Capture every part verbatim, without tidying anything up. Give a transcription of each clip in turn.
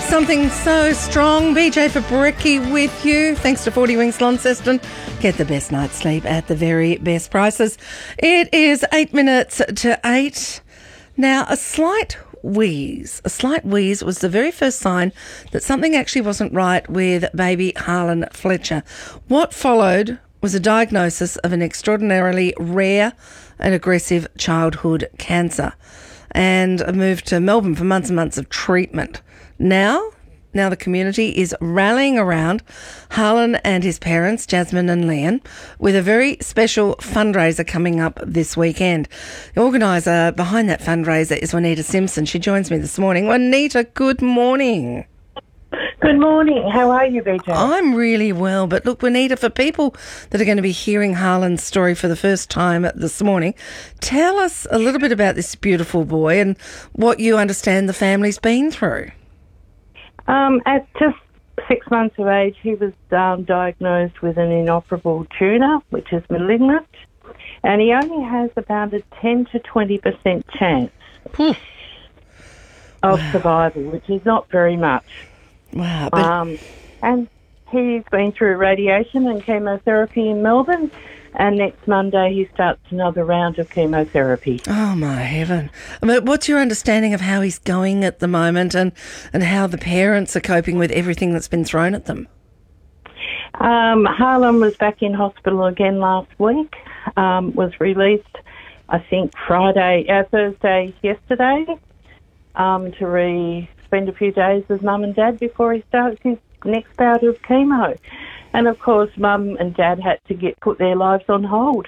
Something so strong. B J Fabricki with you. Thanks to forty Winks Launceston. Get the best night's sleep at the very best prices. It is eight minutes to eight. Now, a slight wheeze. A slight wheeze was the very first sign that something actually wasn't right with baby Harlan Fletcher. What followed was a diagnosis of an extraordinarily rare and aggressive childhood cancer, and a move to Melbourne for months and months of treatment. Now, now the community is rallying around Harlan and his parents, Jasmine and Leon, with a very special fundraiser coming up this weekend. The organiser behind that fundraiser is Juanita Simpson. She joins me this morning. Juanita, good morning. Good morning. How are you, B J? I'm really well, but look, Juanita, for people that are going to be hearing Harlan's story for the first time this morning, tell us a little bit about this beautiful boy and what you understand the family's been through. Um, at just six months of age, he was um, diagnosed with an inoperable tumour, which is malignant, and he only has about a ten to twenty percent chance of Wow. survival, which is not very much. Wow. But Um, and he's been through radiation and chemotherapy in Melbourne, and next Monday he starts another round of chemotherapy. oh, my heaven. I mean, what's your understanding of how he's going at the moment, and, and how the parents are coping with everything that's been thrown at them? Um, Harlan was back in hospital again last week, um, was released, I think, Friday, uh, Thursday yesterday, um, to re- spend a few days with Mum and Dad before he starts his next bout of chemo. And, of course, Mum and Dad had to get put their lives on hold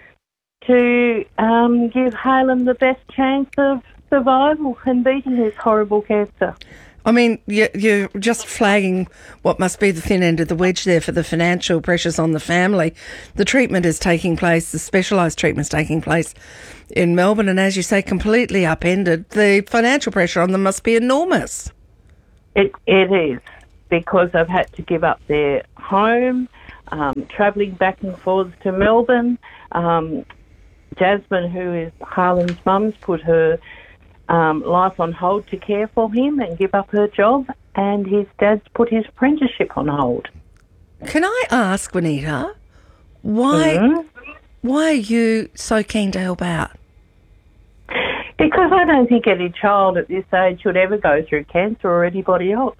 to um, give Harlan the best chance of survival and beating his horrible cancer. I mean, you- you're just flagging what must be the thin end of the wedge there for the financial pressures on the family. The treatment is taking place, the specialised treatment is taking place in Melbourne, and as you say, completely upended. The financial pressure on them must be enormous. It It is, because they've had to give up their home, um, travelling back and forth to Melbourne. Um, Jasmine, who is Harlan's mum's, put her um, life on hold to care for him and give up her job, and his dad's put his apprenticeship on hold. Can I ask, Juanita, why, Mhm. why are you so keen to help out? Because I don't think any child at this age should ever go through cancer or anybody else.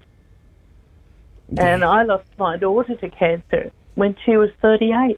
And I lost my daughter to cancer when she was thirty-eight.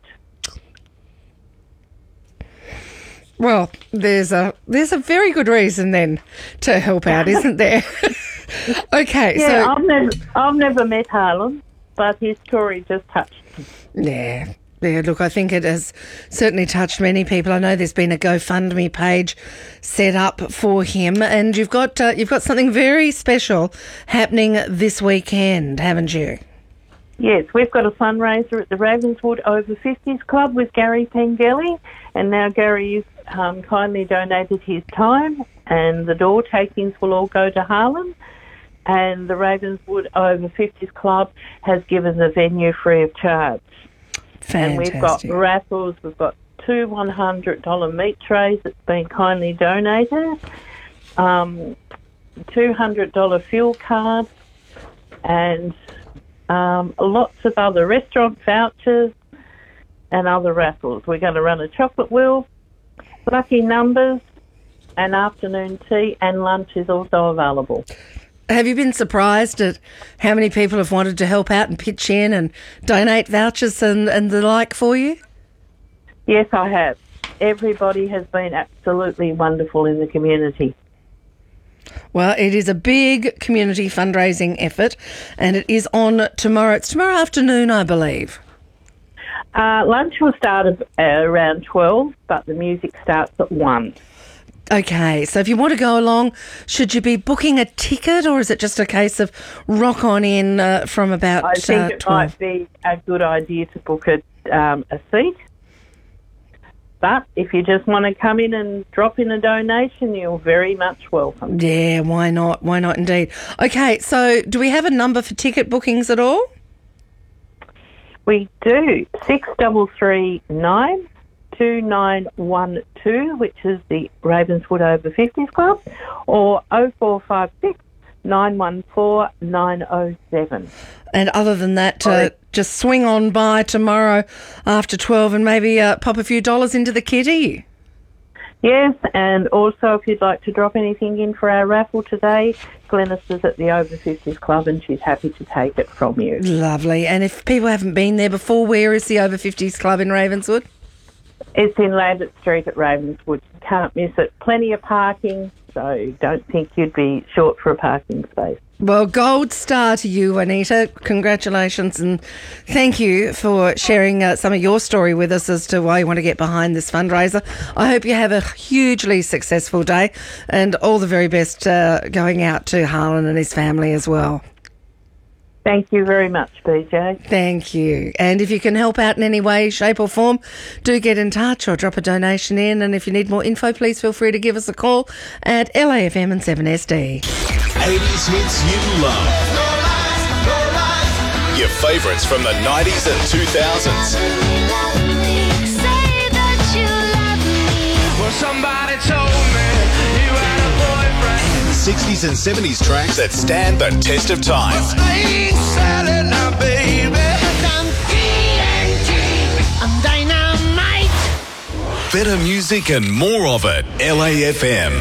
Well, there's a there's a very good reason then to help out, isn't there? Okay, Yeah, so I've never, I've never met Harlan, but his story just touched me. yeah, yeah. Look, I think it has certainly touched many people. I know there's been a GoFundMe page set up for him, and you've got uh, you've got something very special happening this weekend, haven't you? Yes, we've got a fundraiser at the Ravenswood Over fifties Club with Gary Pengelly, and now Gary's um, kindly donated his time, and the door takings will all go to Harlan, and the Ravenswood Over fifties Club has given the venue free of charge. And we've got Fantastic. raffles, we've got two one hundred dollars meat trays that's been kindly donated, um, two hundred dollars fuel cards, and um, lots of other restaurant vouchers and other raffles. We're going to run a chocolate wheel, lucky numbers, and afternoon tea and lunch is also available. Have you been surprised at how many people have wanted to help out and pitch in and donate vouchers and, and the like for you? Yes, I have. Everybody has been absolutely wonderful in the community. Well, it is a big community fundraising effort, and it is on tomorrow. It's tomorrow afternoon, I believe. Uh, lunch will start at, uh, around twelve, but the music starts at one. Okay, so if you want to go along, should you be booking a ticket, or is it just a case of rock on in uh, from about I think uh, it twelve? might be a good idea to book a, um, a seat. But if you just want to come in and drop in a donation, you're very much welcome. Yeah, why not? Why not indeed? Okay, so do we have a number for ticket bookings at all? We do. six three three nine two nine one two, which is the Ravenswood Over fifties Club, or oh four five six nine one four, nine oh seven. And other than that, uh, just swing on by tomorrow after twelve and maybe uh, pop a few dollars into the kitty. Yes, and also if you'd like to drop anything in for our raffle today, Glenys is at the Over fifties Club and she's happy to take it from you. Lovely. And if people haven't been there before, where is the Over fifties Club in Ravenswood? It's in Lambert Street at Ravenswood. You can't miss it. Plenty of parking, so don't think you'd be short for a parking space. Well, gold star to you, Anita. Congratulations and thank you for sharing uh, some of your story with us as to why you want to get behind this fundraiser. I hope you have a hugely successful day and all the very best uh, going out to Harlan and his family as well. Thank you very much, B J. Thank you. And if you can help out in any way, shape or form, do get in touch or drop a donation in. And if you need more info, please feel free to give us a call at L A F M and seven S D. eighties hits you love. No lies, no lies. Your favourites from the nineties and two thousands. Say that you love me. Well, somebody told me you had a boyfriend. sixties and seventies tracks that stand the test of time. Plain salad now, baby. I'm T N T. I'm dynamite. Better music and more of it. L A F M.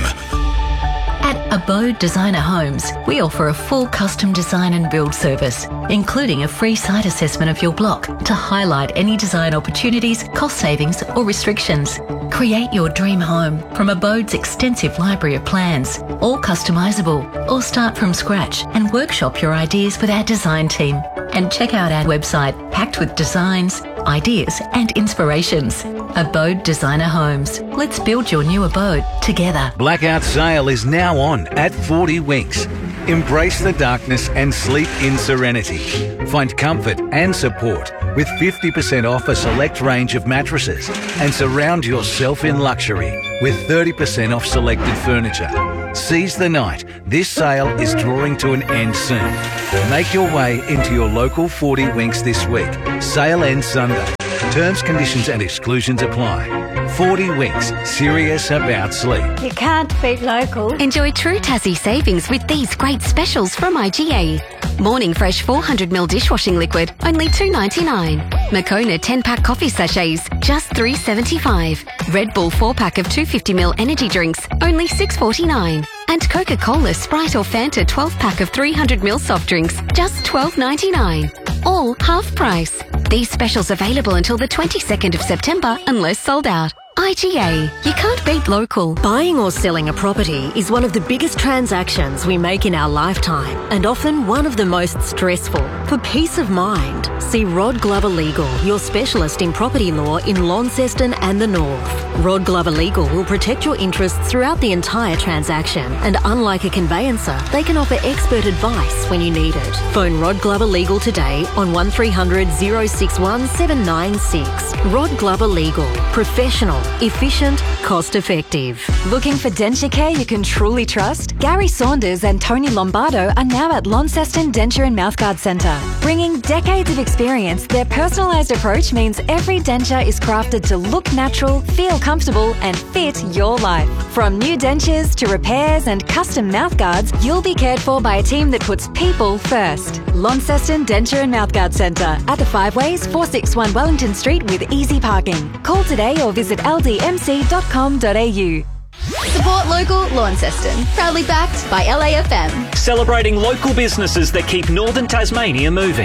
At Abode Designer Homes, we offer a full custom design and build service, including a free site assessment of your block to highlight any design opportunities, cost savings or restrictions. Create your dream home from Abode's extensive library of plans, all customisable, or start from scratch and workshop your ideas with our design team. And check out our website packed with designs, ideas and inspirations. Abode Designer Homes. Let's build your new abode together. Blackout sale is now on at forty Winks. Embrace the darkness and sleep in serenity. Find comfort and support with fifty percent off a select range of mattresses and surround yourself in luxury with thirty percent off selected furniture. Seize the night. This sale is drawing to an end soon. Make your way into your local forty Winks this week. Sale ends Sunday. Terms, conditions and exclusions apply. forty Winks, serious about sleep. You can't beat local. Enjoy true Tassie savings with these great specials from I G A. Morning Fresh four hundred milliliter dishwashing liquid, only two dollars ninety-nine. Moccona ten pack coffee sachets, just three dollars seventy-five. Red Bull four pack of two hundred fifty milliliter energy drinks, only six dollars forty-nine. And Coca-Cola, Sprite or Fanta twelve pack of three hundred milliliter soft drinks, just twelve dollars ninety-nine. All half price. These specials available until the twenty-second of September unless sold out. I G A. You can't beat local. Buying or selling a property is one of the biggest transactions we make in our lifetime and often one of the most stressful. For peace of mind, see Rod Glover Legal, your specialist in property law in Launceston and the North. Rod Glover Legal will protect your interests throughout the entire transaction, and unlike a conveyancer, they can offer expert advice when you need it. Phone Rod Glover Legal today on one three hundred, oh six one, seven nine six. Rod Glover Legal. Professional, efficient, cost-effective. Looking for denture care you can truly trust? Gary Saunders and Tony Lombardo are now at Launceston Denture and Mouthguard Centre. Bringing decades of experience, their personalised approach means every denture is crafted to look natural, feel comfortable and fit your life. From new dentures to repairs and custom mouthguards, you'll be cared for by a team that puts people first. Launceston Denture and Mouthguard Centre at the Five Ways, four sixty-one Wellington Street with easy parking. Call today or visit l d m c dot com dot a u. Support local Launceston. Proudly backed by L A F M. Celebrating local businesses that keep northern Tasmania moving.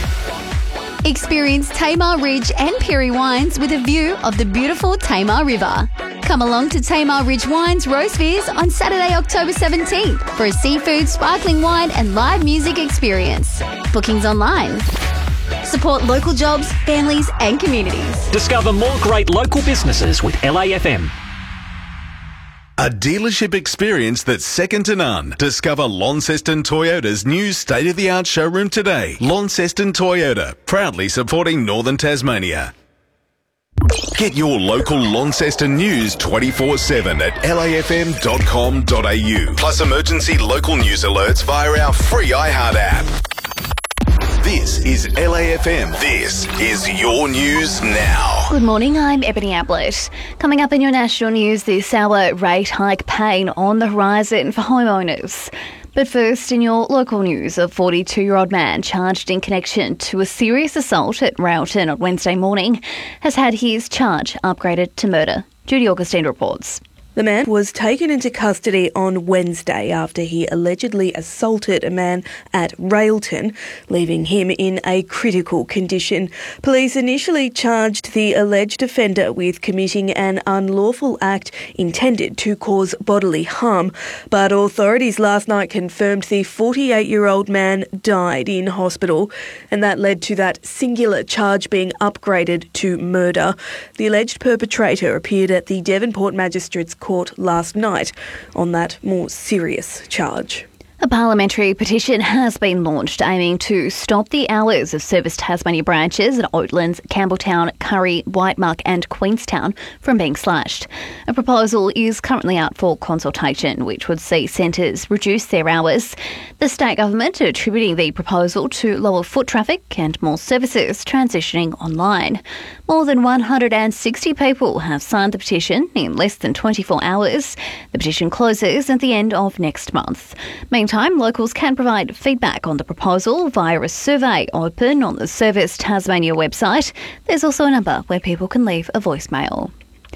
Experience Tamar Ridge and Perry Wines with a view of the beautiful Tamar River. Come along to Tamar Ridge Wines Roast Beers on Saturday, October seventeenth for a seafood, sparkling wine and live music experience. Bookings online. Support local jobs, families and communities. Discover more great local businesses with L A F M. A dealership experience that's second to none. Discover Launceston Toyota's new state-of-the-art showroom today. Launceston Toyota, proudly supporting Northern Tasmania. Get your local Launceston news twenty-four seven at l a f m dot com dot a u. Plus emergency local news alerts via our free iHeart app. This is L A F M. This is your news now. Good morning, I'm Ebony Ablett. Coming up in your national news this hour, rate hike pain on the horizon for homeowners. But first, in your local news, a forty-two-year-old man charged in connection to a serious assault at Railton on Wednesday morning has had his charge upgraded to murder. Judy Augustine reports. The man was taken into custody on Wednesday after he allegedly assaulted a man at Railton, leaving him in a critical condition. Police initially charged the alleged offender with committing an unlawful act intended to cause bodily harm, but authorities last night confirmed the forty-eight-year-old man died in hospital, and that led to that singular charge being upgraded to murder. The alleged perpetrator appeared at the Devonport Magistrates Court last night on that more serious charge. A parliamentary petition has been launched aiming to stop the hours of Service Tasmania branches at Oatlands, Campbelltown, Curry, Whitemark and Queenstown from being slashed. A proposal is currently out for consultation, which would see centres reduce their hours. The state government attributing the proposal to lower foot traffic and more services transitioning online. More than one hundred sixty people have signed the petition in less than twenty-four hours. The petition closes at the end of next month. Meantime, locals can provide feedback on the proposal via a survey open on the Service Tasmania website. There's also a number where people can leave a voicemail.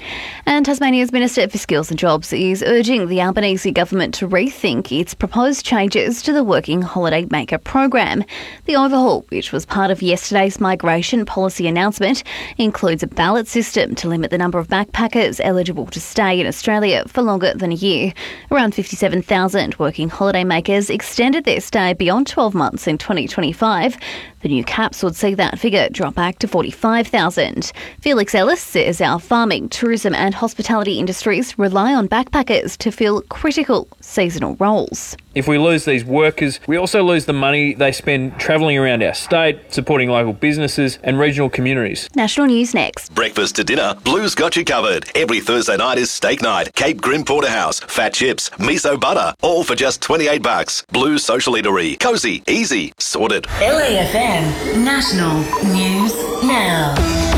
And Tasmania's Minister for Skills and Jobs is urging the Albanese government to rethink its proposed changes to the Working Holiday Maker program. The overhaul, which was part of yesterday's migration policy announcement, includes a ballot system to limit the number of backpackers eligible to stay in Australia for longer than a year. Around fifty-seven thousand working holiday makers extended their stay beyond twelve months in twenty twenty-five. The new caps would see that figure drop back to forty-five thousand. Felix Ellis says our farming, tourism and hospitality industries rely on backpackers to fill critical seasonal roles. If we lose these workers, we also lose the money they spend travelling around our state, supporting local businesses and regional communities. National News next. Breakfast to dinner, Blue's got you covered. Every Thursday night is steak night. Cape Grim Porterhouse, fat chips, miso butter, all for just twenty-eight bucks. Blue's social eatery, cosy, easy, sorted. L A F M National News Now.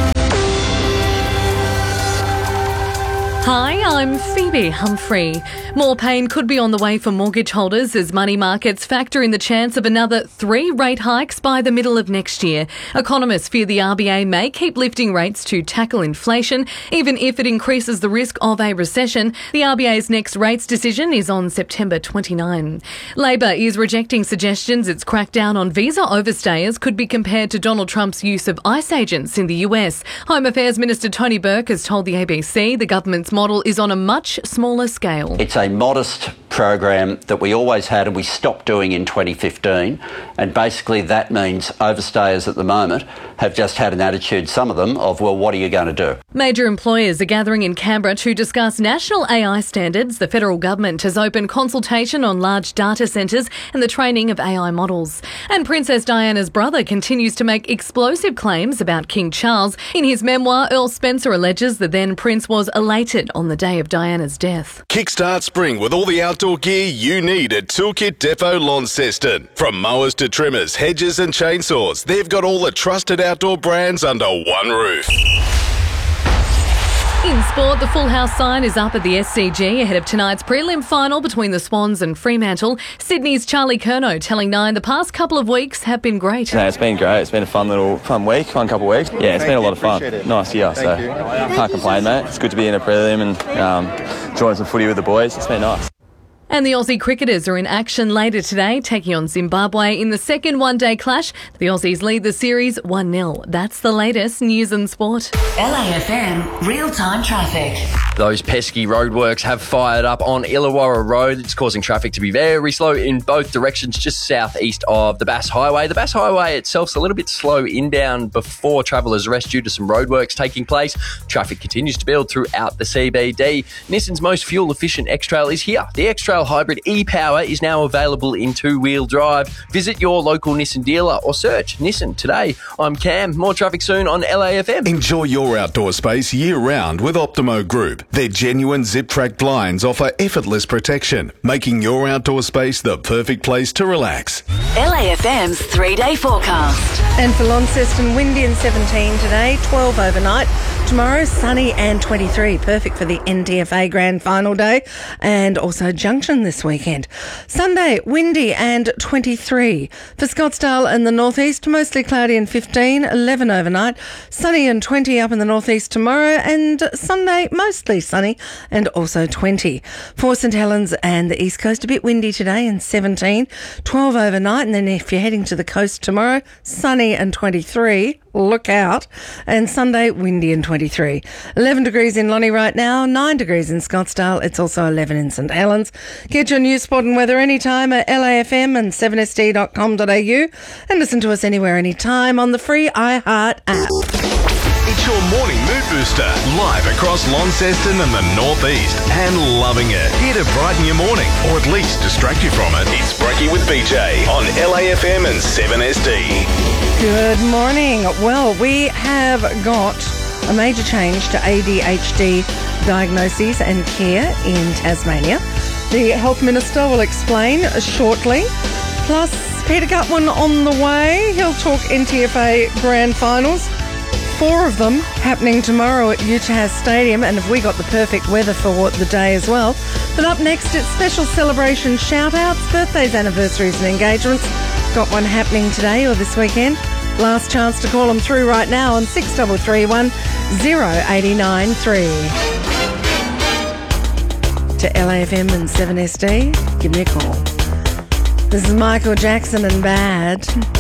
Hi, I'm Phoebe Humphrey. More pain could be on the way for mortgage holders as money markets factor in the chance of another three rate hikes by the middle of next year. Economists fear the R B A may keep lifting rates to tackle inflation, even if it increases the risk of a recession. The R B A's next rates decision is on September twenty-ninth. Labor is rejecting suggestions its crackdown on visa overstayers could be compared to Donald Trump's use of ICE agents in the U S. Home Affairs Minister Tony Burke has told the A B C the government's model is on a much smaller scale. It's a modest program that we always had and we stopped doing in twenty fifteen, and basically that means overstayers at the moment have just had an attitude, some of them, of, well, what are you going to do? Major employers are gathering in Canberra to discuss national A I standards. The federal government has opened consultation on large data centres and the training of A I models. And Princess Diana's brother continues to make explosive claims about King Charles. In his memoir, Earl Spencer alleges the then prince was elated on the day of Diana's death. Kickstart spring with all the outdoor gear you need at Toolkit Depot Launceston. From mowers to trimmers, hedges and chainsaws, they've got all the trusted outdoor brands under one roof. In sport, the Full House sign is up at the S C G ahead of tonight's prelim final between the Swans and Fremantle. Sydney's Charlie Curnow telling Nine the past couple of weeks have been great. No, it's been great. It's been a fun little fun week, fun couple of weeks. Yeah, it's been a lot of fun. Nice year, so can't complain, mate. It's good to be in a prelim and um, enjoying some footy with the boys. It's been nice. And the Aussie cricketers are in action later today, taking on Zimbabwe in the second one-day clash. The Aussies lead the series one nil. That's the latest news and sport. L A F M real-time traffic. Those pesky roadworks have fired up on Illawarra Road. It's causing traffic to be very slow in both directions, just southeast of the Bass Highway. The Bass Highway itself's a little bit slow inbound before Travellers Rest due to some roadworks taking place. Traffic continues to build throughout the C B D. Nissan's most fuel-efficient X-Trail is here. The X-Trail Hybrid e-Power is now available in two-wheel drive. Visit your local Nissan dealer or search Nissan today. I'm Cam. More traffic soon on L A F M. Enjoy your outdoor space year-round with Optimo Group. Their genuine zip-track blinds offer effortless protection, making your outdoor space the perfect place to relax. L A F M's three-day forecast. And for Launceston, windy and seventeen today, twelve overnight, tomorrow, sunny and twenty-three. Perfect for the N T F A Grand Final day. And also Junction this weekend. Sunday, windy and twenty-three. For Scottsdale in the northeast, mostly cloudy and fifteen. eleven overnight. Sunny and twenty up in the northeast tomorrow. And Sunday, mostly sunny and also twenty. For St Helens and the east coast, a bit windy today and seventeen. twelve overnight. And then if you're heading to the coast tomorrow, sunny and twenty-three. Look out. And Sunday, windy and twenty-three. eleven degrees in Lonnie right now, nine degrees in Scottsdale. It's also eleven in St Helens. Get your news, sport and weather anytime at L A F M and seven S D dot com dot A U and listen to us anywhere, anytime on the free iHeart app. It's your morning mood booster, live across Launceston and the northeast, and loving it. Here to brighten your morning, or at least distract you from it. It's Brekkie with B J on L A F M and seven S D. Good morning. Well, we have got a major change to A D H D diagnoses and care in Tasmania. The Health Minister will explain shortly. Plus, Peter Gutwin on the way. He'll talk N T F A Grand Finals. Four of them happening tomorrow at U T A S Stadium, and have we got the perfect weather for the day as well. But up next, it's special celebration shout-outs, birthdays, anniversaries and engagements. Got one happening today or this weekend. Last chance to call them through right now on six three three one, zero eight nine three. To L A F M and seven S D, give me a call. This is Michael Jackson and Bad.